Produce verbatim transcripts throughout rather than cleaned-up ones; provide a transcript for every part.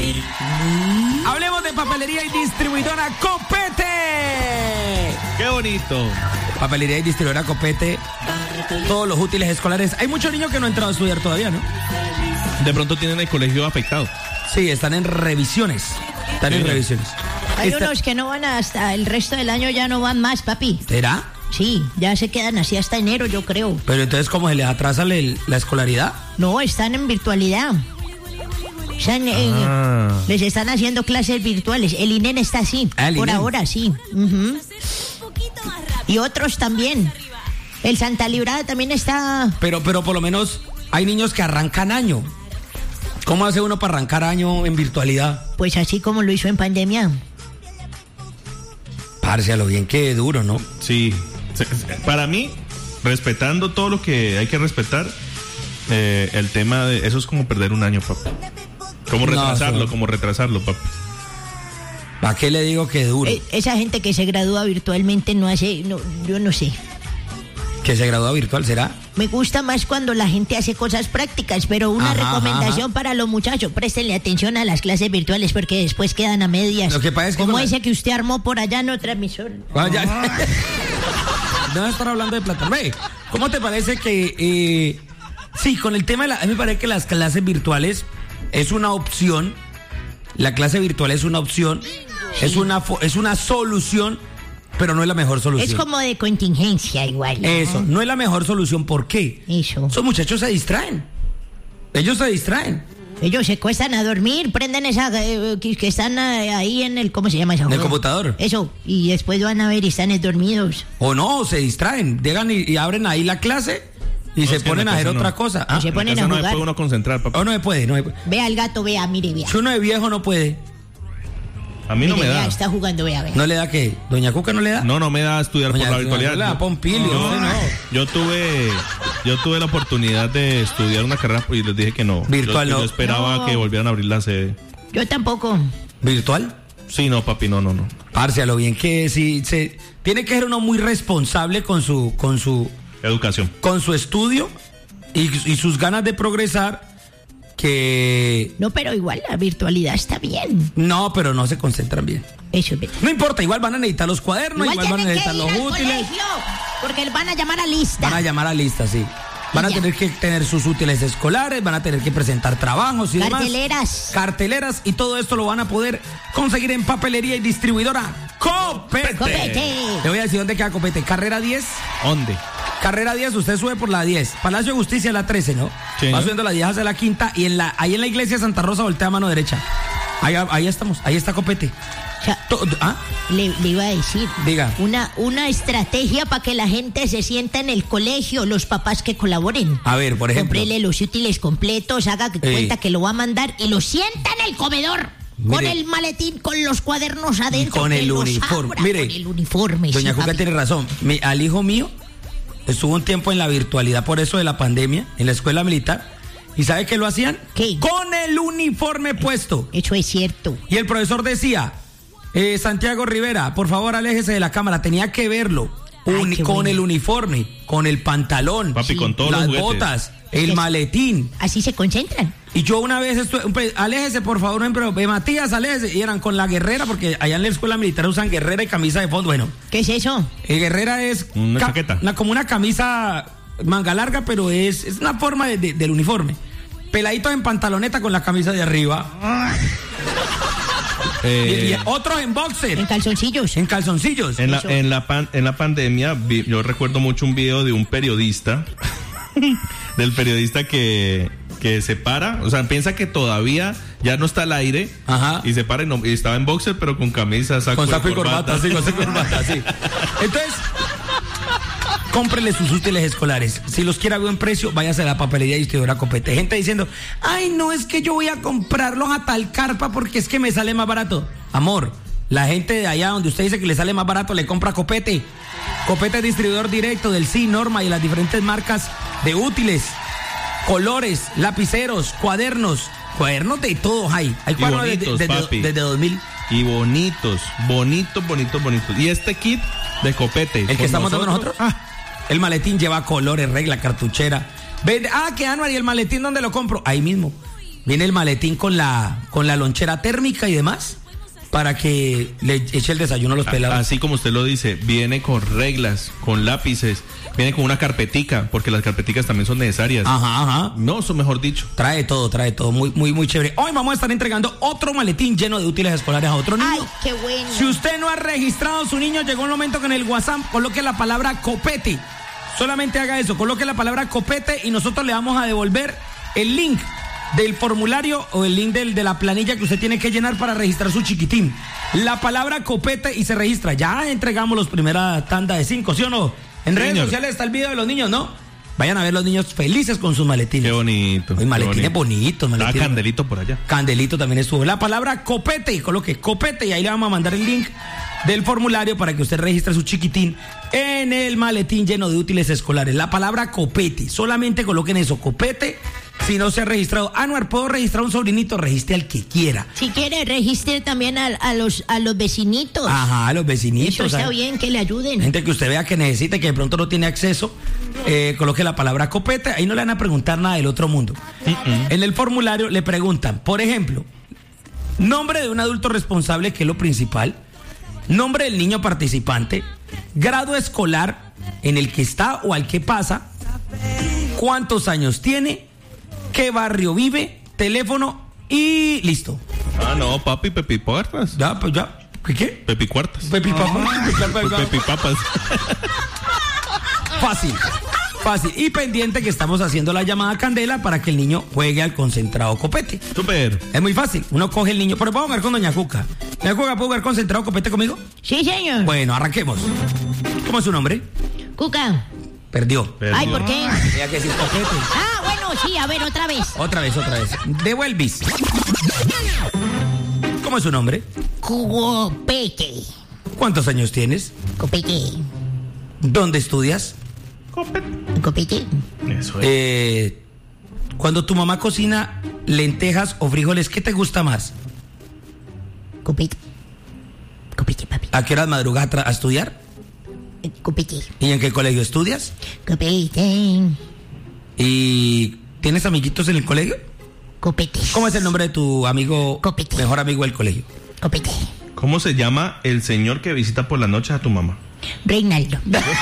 Hablemos de papelería y distribuidora Copete. ¡Qué bonito! Papelería y distribuidora Copete. Todos los útiles escolares. Hay muchos niños que no han entrado a estudiar todavía, ¿no? De pronto tienen el colegio afectado. Sí, están en revisiones. Están sí, en revisiones. Hay Esta... unos que no van hasta el resto del año, ya no van más, papi. ¿Será? Sí, ya se quedan así hasta enero, yo creo. Pero entonces, ¿cómo se les atrasa el, la escolaridad? No, están en virtualidad. Están, Ah. eh, les están haciendo clases virtuales. El I N E N está así, Ah, el por I N E N. ahora sí. Ujú. Y otros también. El Santa Librada también está. Pero, pero por lo menos hay niños que arrancan año. ¿Cómo hace uno para arrancar año en virtualidad? Pues así como lo hizo en pandemia. Parce, a lo bien que duro, ¿no? Sí. Se- se- Para mí, respetando todo lo que hay que respetar, eh, el tema de eso es como perder un año, papá. Como No, retrasarlo, sí. como retrasarlo, papá. ¿Para qué le digo que duro? Eh, esa gente que se gradúa virtualmente no hace, no, yo no sé. ¿Que se gradúa virtual, será? Me gusta más cuando la gente hace cosas prácticas, pero una Ajá, recomendación ajá. para los muchachos, préstenle atención a las clases virtuales porque después quedan a medias. Lo que pasa es que como con la- ese que usted armó por allá en otra emisora. Ah, ya. No estar hablando de plata. Ve, ¿cómo te parece que eh, sí, con el tema de la, a mí me parece que las clases virtuales es una opción. La clase virtual es una opción, es una fo- es una solución, pero no es la mejor solución. Es como de contingencia igual. ¿no? Eso, no es la mejor solución. ¿Por qué? Eso. Esos muchachos se distraen. Ellos se distraen. Ellos se cuestan a dormir, prenden esa eh, que, que están eh, ahí en el, ¿cómo se llama esa? En el juego? computador. Eso, y después van a ver y están dormidos. O no, se distraen. Llegan y, y abren ahí la clase y No, se es que en ponen la a hacer casa no. otra cosa. Ah, Se En ponen casa a no se jugar. puede uno concentrar, papá. o no se puede, no se puede. Vea al gato, vea, mire, vea. Si uno de viejo no puede, A mí no Mire, me vea, da. está jugando, vea, vea. ¿no le da qué? ¿Doña Cuca no le da? No, no me da estudiar Doña- por la doña- virtualidad. no le da Yo- Pompilio, no, usted no. Yo tuve, yo tuve la oportunidad de estudiar una carrera y les dije que no. Virtual yo, no. Yo esperaba No. que volvieran a abrir la sede. Yo tampoco. ¿Virtual? Sí, no, papi, no, no, no. Parce, a lo bien que sí, se, tiene que ser uno muy responsable con su, con su, Educación. con su estudio y, y sus ganas de progresar, que No, pero igual la virtualidad está bien. no, pero no se concentran bien. Eso es verdad. No importa, igual van a necesitar los cuadernos, igual, van a tienen que necesitar ir los al útiles. colegio, porque van a llamar a lista. Van a llamar a lista, sí. Van a Y ya. tener que tener sus útiles escolares, van a tener que presentar trabajos y Carteleras. demás. Carteleras. Y todo esto lo van a poder conseguir en papelería y distribuidora Copete. Copete. Le voy a decir dónde queda Copete. Carrera diez. ¿Dónde? Carrera diez, usted sube por la diez. Palacio de Justicia la trece, ¿no? Sí. Va subiendo la diez hacia la quinta y en la, ahí en la iglesia de Santa Rosa voltea a mano derecha. Ahí, ahí estamos, ahí está Copete. O sea, To- ¿Ah? le, le iba a decir. Diga. Una, una estrategia para que la gente se sienta en el colegio, los papás que colaboren. A ver, por ejemplo. Cómprele los útiles completos, haga que Eh. cuenta que lo va a mandar y lo sienta en el comedor. Con Mire. el maletín, con los cuadernos adentro. con que el los uniforme. abra Mire, con el uniforme. Doña sí, Cuca papi. tiene razón. Mi, al hijo mío estuvo un tiempo en la virtualidad por eso de la pandemia, en la escuela militar. ¿Y sabe qué lo hacían? ¿Qué? Con el uniforme puesto. Eso es cierto. Y el profesor decía, eh, Santiago Rivera, por favor aléjese de la cámara. Tenía que verlo Ay, uni- qué con bueno. el uniforme, con el pantalón, Papi, con todos las los juguetes. botas, el Es- maletín. Así se concentran. Y yo una vez estuve, un pe- aléjese por favor, pero eh, Matías, aléjese. Y eran con la guerrera, porque allá en la escuela militar usan guerrera y camisa de fondo. Bueno, ¿Qué es eso? eh, guerrera es Una ca- chaqueta. una- como una camisa manga larga, pero es, es una forma de- de- del uniforme. Peladitos en pantaloneta con la camisa de arriba. Eh, Y, y otros en boxer, En calzoncillos. en calzoncillos. En la, Eso. en la, pan- en la pandemia, vi- yo recuerdo mucho un video de un periodista, del periodista que, que se para, o sea, piensa que todavía ya no está al aire, Ajá. y se para y, no- y estaba en boxer, pero con camisa, saco, Con de saco y corbata, sí, con saco y corbata, sí. Entonces, cómprele sus útiles escolares. Si los quiere a buen precio, váyase a la papelería y distribuidora Copete. Gente diciendo, ay, no, es que yo voy a comprarlos a tal carpa porque es que me sale más barato. Amor, la gente de allá donde usted dice que le sale más barato, le compra Copete. Copete es distribuidor directo del C I, Norma y las diferentes marcas de útiles, colores, lapiceros, cuadernos. Cuadernos de todos hay. Hay Y cuadernos bonitos, desde, desde- papi. desde dos mil. Y bonitos, bonitos, bonitos, bonitos. Y este kit de Copete. El que con estamos dando nosotros. Ah, El maletín lleva colores, regla, cartuchera. Vende, ah, que Anuar, ¿y el maletín dónde lo compro? Ahí mismo. Viene el maletín con la, con la lonchera térmica y demás, para que le eche el desayuno a los pelados. Así como usted lo dice, viene con reglas, con lápices, viene con una carpetica, porque las carpeticas también son necesarias. Ajá, ajá. No, eso mejor dicho. Trae todo, trae todo, muy, muy, muy chévere. Hoy vamos a estar entregando otro maletín lleno de útiles escolares a otro niño. Ay, qué bueno. Si usted no ha registrado a su niño, llegó un momento que en el WhatsApp coloque la palabra copete. Solamente haga eso, coloque la palabra copete y nosotros le vamos a devolver el link del formulario o el link del, de la planilla que usted tiene que llenar para registrar su chiquitín. La palabra copete y se registra. Ya entregamos los primera tanda de cinco, ¿sí o no? En redes Señor. sociales está el video de los niños, ¿no? Vayan a ver los niños felices con sus maletines. Qué bonito. Hay maletines bonitos, maletines. Está Candelito por allá. Candelito también estuvo. La palabra copete, y coloque copete y ahí le vamos a mandar el link del formulario para que usted registre su chiquitín en el maletín lleno de útiles escolares. La palabra copete, solamente coloquen eso, copete. Si no se ha registrado, Anuar, ¿puedo registrar un sobrinito? Registre al que quiera. Si quiere, registre también a, a los a los vecinitos. Ajá, a los vecinitos. Eso está ¿sabes? bien, que le ayuden. Gente que usted vea que necesite, que de pronto no tiene acceso, eh, coloque la palabra copete, ahí no le van a preguntar nada del otro mundo. Uh-uh. En el formulario le preguntan, por ejemplo, nombre de un adulto responsable, que es lo principal, nombre del niño participante, grado escolar en el que está o al que pasa, cuántos años tiene, qué barrio vive, teléfono y listo. Ah, no, papi, Pepi Cuartas. Ya, pues ya. ¿Qué qué? Pepi Cuartas. Pepi Papas. Pepi Papas. Fácil, fácil. Y pendiente que estamos haciendo la llamada Candela para que el niño juegue al concentrado copete. Súper. Es muy fácil. Uno coge el niño. Pero puedo jugar con Doña Cuca. Doña Cuca, ¿puedo jugar concentrado copete conmigo? Sí, señor. Bueno, arranquemos. ¿Cómo es su nombre? Cuca. Perdió. Perdió. Ay, ¿por qué? Tenía que decir copete. Ah, bueno, sí, a ver, otra vez. Otra vez, otra vez. Devuelvis. ¿Cómo es su nombre? Copete. ¿Cuántos años tienes? Copete. ¿Dónde estudias? Copete. Eso es. Eh, cuando tu mamá cocina lentejas o frijoles, ¿qué te gusta más? Copete. Copete, papi. ¿A qué horas madrugas a, tra- a estudiar? Copete. ¿Y en qué colegio estudias? Copete. ¿Y tienes amiguitos en el colegio? Copete. ¿Cómo es el nombre de tu amigo, Copete. mejor amigo del colegio? Copete. ¿Cómo se llama el señor que visita por las noches a tu mamá? Reinaldo.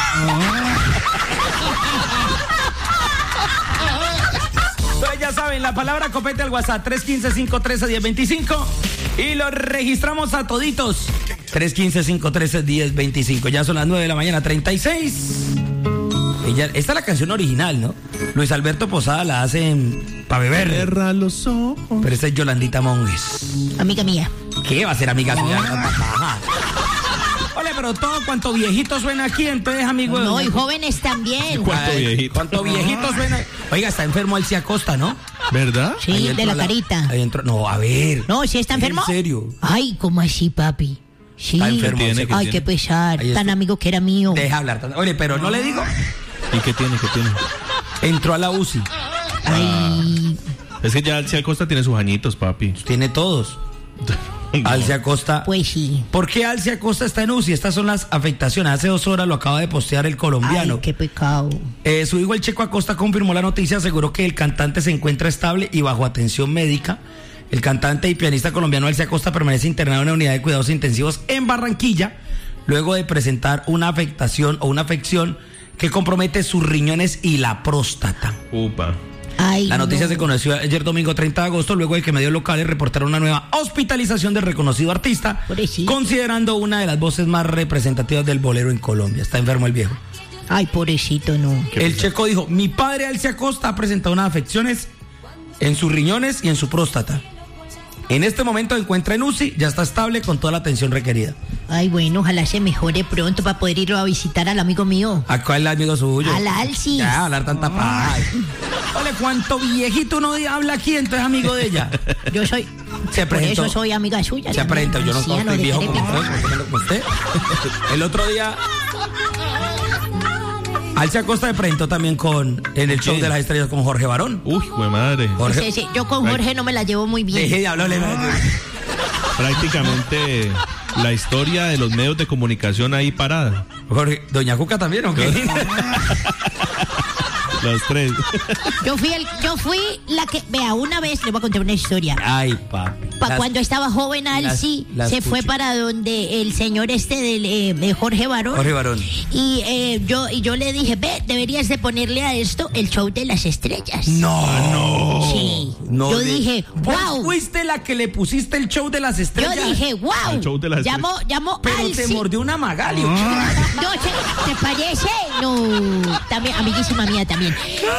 Entonces ya saben, la palabra copete al WhatsApp tres uno cinco, cinco uno tres, uno cero dos cinco y lo registramos a toditos. tres uno cinco, cinco uno tres, uno cero dos cinco. Ya son las nueve de la mañana, treinta y seis. Ella, esta es la canción original, ¿no? Luis Alberto Posada la hace en Pa' Beber. Cierra los ojos. Pero esta es Yolandita Monges. Amiga mía. ¿Qué va a ser amiga suya? Ajá. Ole, pero todo cuanto viejito suena aquí, entonces amigo. No, de- y jóvenes también. ¿Cuánto Ay, viejito? Cuánto viejito suena. Oiga, está enfermo Alcia Costa, ¿no? ¿Verdad? Sí, Ahí de entró la a carita. Ahí entró. No, a ver. No, ¿sí está enfermo? ¿En serio? Ay, ¿cómo así, papi? Sí. Está enfermo. ¿Qué tiene? Alcia ¿Qué Ay, tiene? qué pesar. Ahí está. Tan amigo que era mío. Deja hablar. tan- Oye, pero no le digo. ¿Y qué tiene? ¿Qué tiene? Entró a la U C I. Ay, Es que ya Alcia Costa tiene sus añitos, papi. Tiene todos. No. Alcia Costa. pues sí. ¿Por qué Alcia Costa está en U C I? Estas son las afectaciones. Hace dos horas lo acaba de postear el colombiano. Ay, qué pecado. Eh, su hijo el Checo Acosta confirmó la noticia, aseguró que el cantante se encuentra estable y bajo atención médica. El cantante y pianista colombiano Alcia Acosta permanece internado en una unidad de cuidados intensivos en Barranquilla, luego de presentar una afectación o una afección que compromete sus riñones y la próstata. Upa. Ay, La noticia no. se conoció ayer domingo treinta de agosto, luego de que medios locales reportaron una nueva hospitalización del reconocido artista, Pobrecito. considerando una de las voces más representativas del bolero en Colombia. Está enfermo el viejo. Ay, pobrecito, no. El Checo dijo, mi padre Alcia Costa ha presentado unas afecciones en sus riñones y en su próstata. En este momento se encuentra en U C I, ya está estable con toda la atención requerida. Ay, bueno, ojalá se mejore pronto para poder ir a visitar al amigo mío. ¿A cuál es el amigo suyo? Al Alcis. Ya, hablar tanta paz. Ole, cuánto viejito uno habla aquí, entonces amigo de ella. Yo soy. Se por presentó. eso soy amiga suya. Se presentó, yo no Anciano estoy de viejo como Querétaro. usted, como como usted. El otro día, Alcia Costa se presentó también con en el show quién? de las estrellas con Jorge Barón. Uy, güey madre. Jorge, Sí, sí, yo con Jorge no me la llevo muy bien. deje de hablarle. Prácticamente la historia de los medios de comunicación ahí parada. Jorge, Doña Cuca también, ¿o qué? Los tres. Yo fui, el, yo fui la que... Vea, una vez le voy a contar una historia. Ay, papi. Pa Las- cuando estaba joven, Alci las se fue escucho. para donde el señor este del, eh, de Jorge Barón. Jorge Barón. Y eh, yo, y yo le dije, ve, deberías de ponerle a esto el show de las estrellas. No, no. Sí. No yo de- dije, Vos wow. fuiste la que le pusiste el show de las Yo estrellas. dije, wow. El show de las llamó, llamó Pero te Alci. mordió una Magali. No, ¿te, ¿te parece? No. También, amiguísima mía también.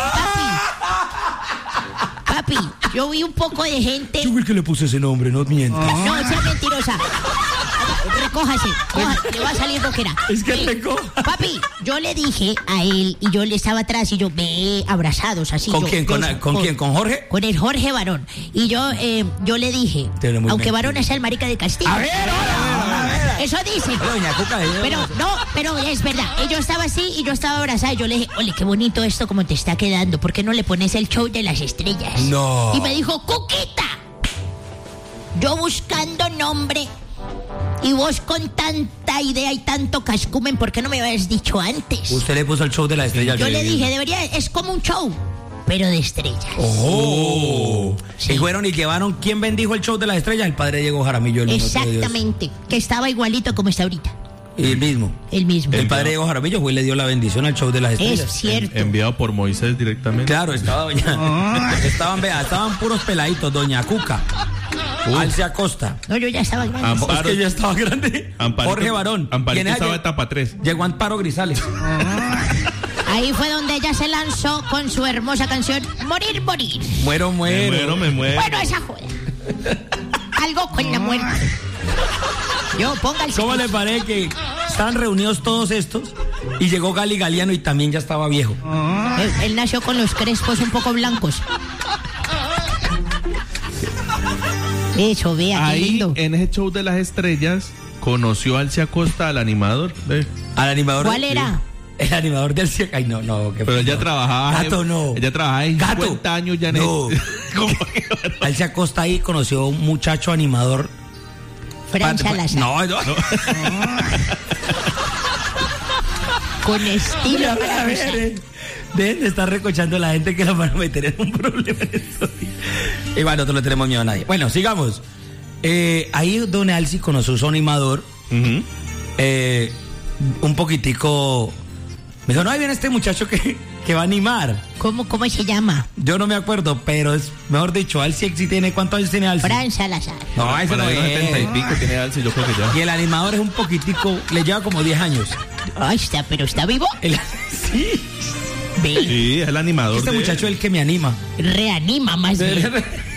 Papi, papi, yo vi un poco de gente. Yo fui el que le puse ese nombre, no mientas. No, sea mentirosa. Recójase, coja, le va a salir boquera. Es que Ve, te coja. Papi, yo le dije a él y yo le estaba atrás y yo ve abrazados así. ¿Con yo- quién? ¿Con, yo- ¿con quién? ¿Con Jorge? Con el Jorge Barón. Y yo, eh, yo le dije, Te lo muy aunque mentira. Barón es el marica de Castillo. A ver, hola, a ver. Eso dice. Hola, doña Cuca. eh. Pero no, pero es verdad. Y yo estaba así y yo estaba abrazada. Y yo le dije, ole, qué bonito esto como te está quedando. ¿Por qué no le pones el show de las estrellas? No. Y me dijo, Cuquita, yo buscando nombre y vos con tanta idea y tanto cascumen, ¿por qué no me habías dicho antes? Usted le puso el show de las estrellas. Yo le dije, debería, es como un show, pero de estrellas. Oh. Sí. Y fueron y llevaron. ¿Quién bendijo el show de las estrellas? El padre Diego Jaramillo. El mismo de Dios. Exactamente, que estaba igualito como está ahorita. Y el mismo. El mismo. El padre Diego Jaramillo fue y le dio la bendición al show de las Es estrellas. cierto. Enviado por Moisés directamente. Claro, estaba doña. Estaban, vea, estaban puros peladitos, doña Cuca. Alce Acosta. No, yo ya estaba grande. Am- Es que ya estaba grande. Amparito, Jorge Barón. Amparito ¿Quién es estaba allá? etapa tres. Llegó Amparo Grisales. Ahí fue donde ella se lanzó con su hermosa canción Morir, morir. Muero, Me muero. muero, me muero. Bueno, esa joda. Algo con la muerte. Yo, póngase. ¿Cómo le parece que estaban reunidos todos estos y llegó Gali Galiano y también ya estaba viejo? Él, él nació con los crespos un poco blancos. Eso, vea, qué Ahí, lindo. en ese show de las estrellas, conoció a Alcia Costa, al animador. ¿Ve? Al animador. ¿Cuál era? El animador del C I E C. Ay, no, no. qué Pero ella no. trabajaba. Gato, no. Ella trabajaba en Gato. cincuenta años ya en No. el- ¿Cómo que? Alce Acosta ahí conoció a un muchacho animador. Fran Pa- Salazar. No, no. Con estilo A ver, para a ver, gozar. eh. Dejen de estar recochando a la gente que la van a meter en un problema en estos días. Y bueno, nosotros no tenemos miedo a nadie. Bueno, sigamos. Eh, ahí Don Alci conoció a su animador. Ujú. eh, un poquitico. Me dijo, no, ahí viene este muchacho que, que va a animar. ¿Cómo, ¿Cómo se llama? Yo no me acuerdo, pero es mejor dicho, Alci sí tiene. ¿Cuántos años tiene Alci? Fran Salazar. No, ese Para no los setenta y es. pico tiene Alcia, yo creo que ya. Y el animador es un poquitico, le lleva como diez años. Ay, está, pero está vivo. El- sí. Ve, Sí, es el animador. Este de- muchacho es el que me anima. reanima más bien.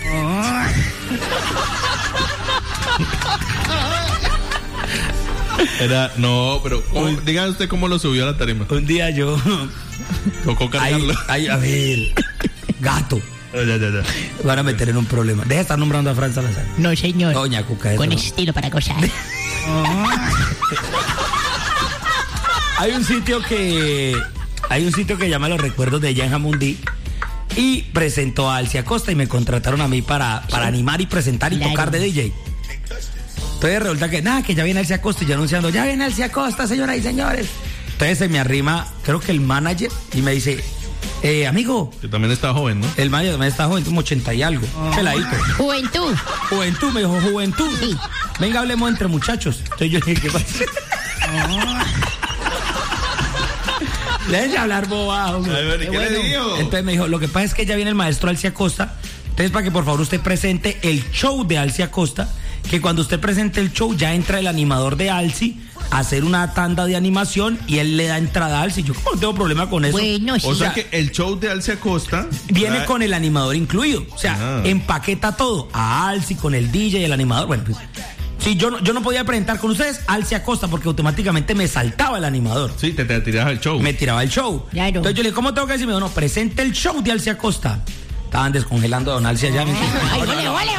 Era, no, pero ¿cómo- diga usted cómo lo subió a la tarima. Un día yo. Tocó Ay, cargarlo. ay, a ver. Gato. Ya, ya, ya. Van a meter en un problema. Deja de estar nombrando a Fran Salazar. No, señor. Doña Cuca, eso Con no. estilo para gozar. Hay un sitio que. Hay un sitio que llama Los Recuerdos de Jan Jamundí. Y presentó a Alcia Acosta y me contrataron a mí para, para animar y presentar y Claro. tocar de D J. Entonces resulta que, nada, que ya viene Alcia Acosta y yo anunciando, ya viene Alcia Acosta, señoras y señores. Entonces se me arrima, creo que el manager, y me dice, eh, amigo, Que también está joven, ¿no? el manager me está joven, como ochenta y algo, peladito. Juventud. Juventud, me dijo, juventud. Sí. Venga, hablemos entre muchachos. Entonces yo dije, ¿qué pasa? Déjense hablar bobado. hombre. Ay, bueno, ¿y Qué qué le bueno. dijo? Entonces me dijo, lo que pasa es que ya viene el maestro Alcia Acosta. Entonces, para que por favor usted presente el show de Alcia Acosta, que cuando usted presente el show ya entra el animador de Alci a hacer una tanda de animación y él le da entrada a Alci. Yo como no tengo problema con eso. Bueno, sí. O sea ya. que el show de Alcia Costa Viene trae- con el animador incluido. O sea, Ah. empaqueta todo. A Alci con el D J y el animador. Bueno, pues. Sí, yo no, yo no podía presentar con ustedes Alcia Acosta porque automáticamente me saltaba el animador. Sí, te, te tirabas el show. Me tiraba el show. Claro. Entonces yo le dije, ¿cómo tengo que decir? Me dijo, no, presente el show de Alcia Acosta. Estaban descongelando a Don Alcia ya. Ay, ole, ole, ole.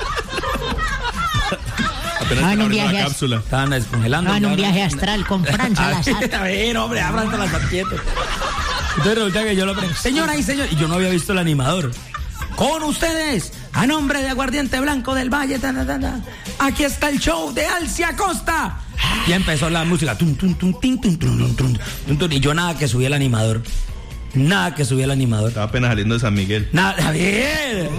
Apenas Ah, te no, abrió viaje la a- cápsula. Estaban descongelando. Ah, en un Ya, viaje ya. astral con Fran Salazar. A ver, hombre, abran las quietos. Entonces resulta que yo lo pregunté, señora y señor, y yo no había visto el animador. Con ustedes, a nombre de Aguardiente Blanco del Valle, ta, ta, ta, ta, aquí está el show de Alcia Acosta. Y empezó la música, tum, tum, tum, tin, tum, tum, tum, tum, tum, tum, y yo nada que subí el animador. Nada que subía el animador. Estaba apenas saliendo de San Miguel. Nada, Javier.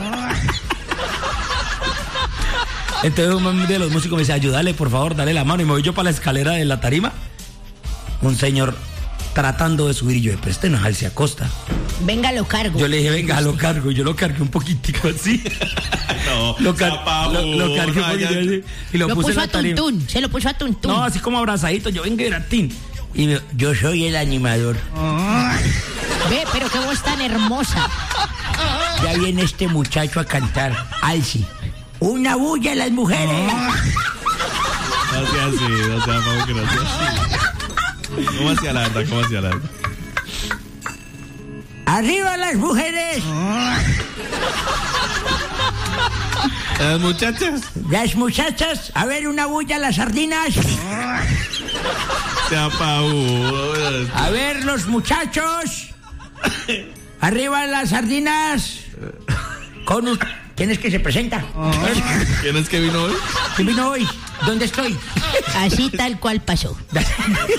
Entonces uno de los músicos me dice, ayúdale, por favor, dale la mano. Y me voy yo para la escalera de la tarima. Un señor tratando de subir y yo, pero este no es Alcia Costa. Venga, lo cargo. Yo le dije, venga, lo cargo. Yo lo cargué un poquitico así. No, lo, car lo, lo cargué un poquito así. Y lo, lo puse puso en la a tarima. Tuntún. Se lo puso a Tuntún. No, así como abrazadito. Yo, venga, Gratín. Y me, yo soy el animador. Ve, pero qué voz tan hermosa. Ya viene este muchacho a cantar. Alci. Una bulla a las mujeres. No sea así, no sea, Pau, que no sea así. ¿Cómo hacía la verdad? ¿Cómo hacía la verdad? ¡Arriba las mujeres! Las muchachas. Las muchachas, a ver, una bulla a las sardinas. Sea Pau. A ver, los muchachos. Arriba las sardinas. Con un... ¿Quién es que se presenta? ¿Quién es que vino hoy? ¿Quién vino hoy? ¿Dónde estoy? Así tal cual pasó.